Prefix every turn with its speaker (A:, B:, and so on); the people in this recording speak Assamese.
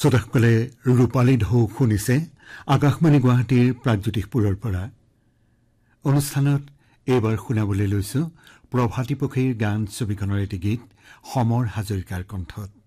A: শ্ৰোতাসকলে ৰূপালী ঢৌ শুনিছে আকাশবাণী গুৱাহাটীৰ প্ৰাগজ্যোতিষপুৰৰ পৰা। অনুষ্ঠানত এইবাৰ শুনাবলৈ লৈছো প্ৰভাতী পক্ষীৰ গান ছবিখনৰ এটি গীত সমৰ হাজৰিকাৰ কণ্ঠত।